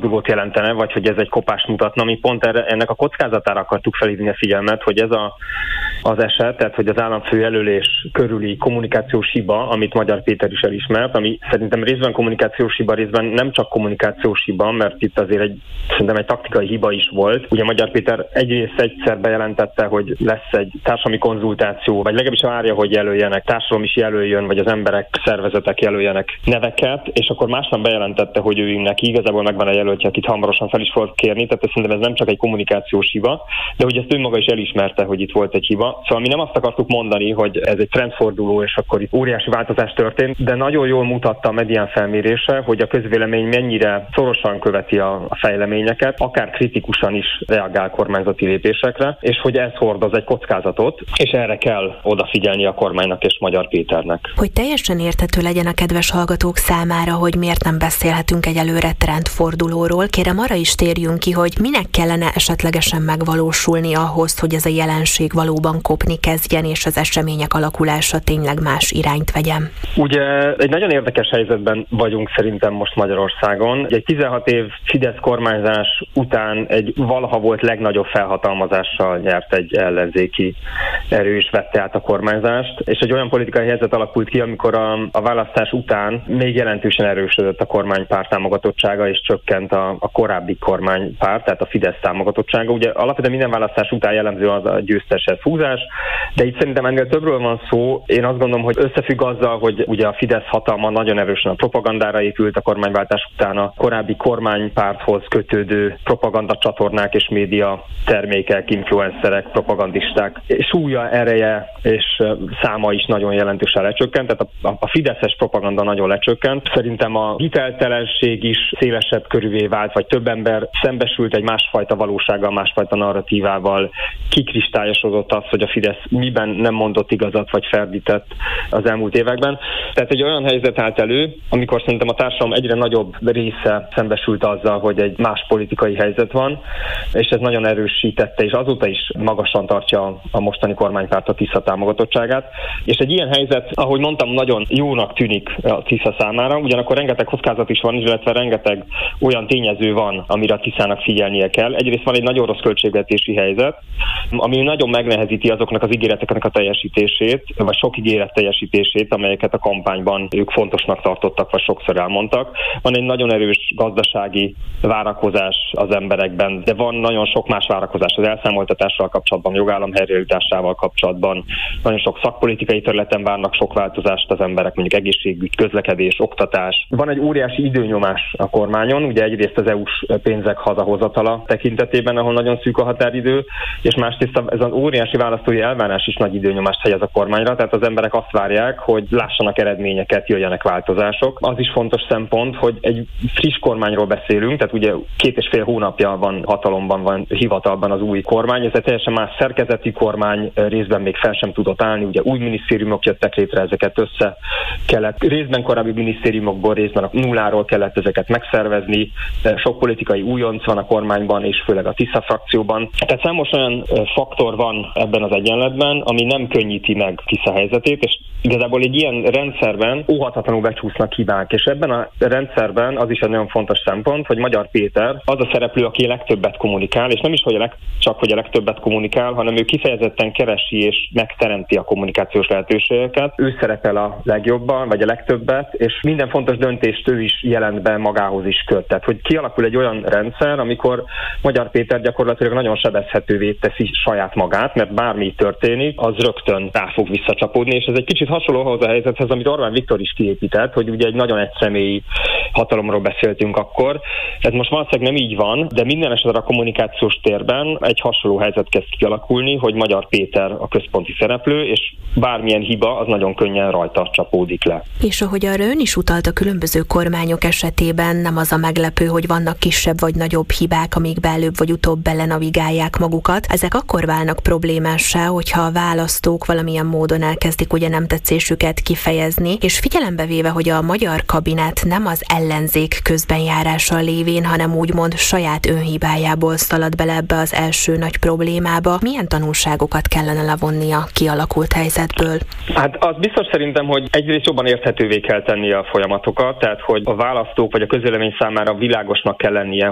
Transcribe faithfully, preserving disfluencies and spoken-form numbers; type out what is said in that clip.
trendfordulót jelentene, vagy hogy ez egy kopást mutatna, mi pont erre, ennek a kockázatára akartuk felhívni a figyelmet, hogy ez a, az eset, tehát hogy az államfő jelölés körüli kommunikációs hiba, amit Magyar Péter is elismert, ami szerintem részben kommunikációs hiba, részben nem csak kommunikációs hiba, mert itt azért egy, szerintem egy taktikai hiba is volt. Ugye Magyar Péter egyrészt egyszer bejelentette, hogy lesz egy társadalmi konzultáció, vagy legalábbis várja, hogy jelöljenek, társadalom is jelöljön, vagy az emberek, szervezetek jelöljenek neveket, és akkor másnap bejelentette, hogy ő neki igazából megvan a jelöltje, akit hamarosan fel is fog kérni, tehát szerintem ez nem csak egy kommunikációs hiba, de hogy ezt ő maga is elismerte, hogy itt volt egy hiba. Szóval mi nem azt akartuk mondani, hogy ez egy trendforduló, és akkor itt óriási változás történt, de nagyon jól mutatta a medián felmérése, hogy a közvélemény mennyire szorosan követi a, a fejleményeket, akár kritikusan is reagál kormányzati lépésekre, és hogy ez hordoz egy kockázatot, és erre kell odafigyelni a kormánynak és Magyar Péternek. Hogy teljesen érthető legyen a kedves hallgatók számára, hogy miért nem beszélhetünk egyelőre trendfordulóról, kérem arra is térjünk ki, hogy minek kellene esetlegesen megvalósulni ahhoz, hogy ez a jelenség valóban kopni kezdjen, és az események alakulása tényleg más irányt vegyen. Ugye egy nagyon érdekes helyzetben vagyunk szerintem most Magyarországon. Egy tizenhat év Fidesz kormányzás után egy valaha volt legnagyobb felhatalmazással nyert egy ellenzéki erő is vette át a kormányzást, és egy olyan politikai helyzet alakult ki, amikor a, a választás után még jelentősen erősödött a kormánypárt támogatottsága, és csökkent a, a korábbi kormánypárt, tehát a Fidesz támogatottsága. Ugye alapvetően minden választás után jellemző az a győzteshez húzás, de itt szerintem ennél többről van szó. Én azt gondolom, hogy összefügg azzal, hogy ugye a Fidesz hatalma nagyon erősen a propagandára épült a kormányváltás után, a korábbi kormánypárthoz kötődő propagandacsatornák és média termékek, influencerek, propagandisták súlya, ereje és száma is nagyon jelentősen lecsökkent, tehát a, a fideszes propaganda nagyon lecsökkent. Szerintem a hiteltelenség is szélesebb körűvé vált, vagy több ember szembesült egy másfajta valósággal, másfajta narratívával, kikristályosodott az, hogy a Fidesz miben nem mondott igazat, vagy ferdített az elmúlt években. Tehát egy olyan helyzet állt elő, amikor szerintem a társadalom egyre nagyobb része szembesült azzal, hogy egy más politikai helyzet van, és ez nagyon erősítette, és azóta is magasan tartja a mostani kormánypárt a Tisza támogatottságát. És egy ilyen helyzet, ahogy mondtam, nagyon jónak tűnik a Tisza számára, ugyanakkor rengeteg kockázat is van, illetve rengeteg olyan tényező van, amire a Tiszának figyelnie kell. Egyrészt van egy nagyon rossz költségvetési helyzet, ami nagyon megnehezíti azoknak az ígéreteknek a teljesítését, vagy sok ígéret teljesítését, amelyeket a kampányban ők fontosnak tartottak, vagy sokszor elmondtak. Van egy nagyon erős gazdasági várakozás az emberekben, de van nagyon sok más várakozás az elszámoltatással kapcsolatban, jogállam helyreállításával kapcsolatban. Nagyon sok szakpolitikai területen várnak sok változást az emberek, mondjuk egészségügy, közlekedés, oktatás. Van egy óriási időnyomás a kormányon, ugye egyrészt az é u-s pénzek hazahozatala tekintetében, ahol nagyon szűk a határidő, és másrészt ez az óriási választói elvárás is nagy időnyomást helyez a kormányra, tehát az emberek azt várják, hogy lássanak eredményeket, jöjjenek változások. Az is fontos szempont, hogy egy friss kormányról beszélünk, tehát ugye két és fél hónapja van hatalomban, van hivatalban az új kormány, ez egy teljesen más szerkezeti kormány, részben még fel sem tudott állni, ugye új minisztériumok jöttek létre, ezeket össze kellett, részben korábbi minisztériumokból, részben a nulláról kellett ezeket megszervezni, sok politikai újonc van a kormányban, és főleg a Tisza frakcióban. Tehát számos olyan faktor van ebben az egyenletben, ami nem könnyíti meg Tisza helyzetét, és igazából egy ilyen rendszerben óhatatlanul becsúsznak hibák, és ebben a rendszerben az is egy nagyon fontos szempont, hogy Magyar Péter az a szereplő, aki a legtöbbet kommunikál, és nem is hogy a leg, csak hogy a legtöbbet kommunikál, hanem ő kifejezetten keresi és megteremti a kommunikációs lehetőségeket. Ő szerepel a legjobban, vagy a legtöbbet, és minden fontos döntést ő is jelent be, magához is köt. Tehát, hogy kialakul egy olyan rendszer, amikor Magyar Péter gyakorlatilag nagyon sebezhetővé teszi saját magát, mert bármi történik, az rögtön rá fog visszacsapódni, és ez egy kicsit hasonló ahhoz a helyzethez, amit Orbán Viktor is kiépített, hogy ugye egy nagyon egyszemélyi hatalomról beszéltünk akkor. Ez most valószínűleg nem így van, de minden esetre a kommunikációs térben egy hasonló helyzet kezd kialakulni, hogy Magyar Péter a központi szereplő, és bármilyen hiba, az nagyon könnyen rajta csapódik le. És ahogy arra ön is utalt, a különböző kormányok esetében nem az a meglepő, hogy vannak kisebb vagy nagyobb hibák, amik előbb vagy utóbb belenavigálják magukat. Ezek akkor válnak problémássá, hogyha a választók valamilyen módon elkezdik ugye nem tetszésüket kifejezni, és figyelembe véve, hogy a magyar kabinet nem az ellenzék közbenjárása lévén, hanem úgymond saját önhibájából szalad bele ebbe az első nagy problémába, milyen tanulságokat kellene levonni a kialakult helyzetből? Hát az biztos szerintem, hogy egyrészt jobban érthetővé kell tenni a folyamatokat, tehát hogy a választók vagy a közvélemény számára világosnak kell lennie,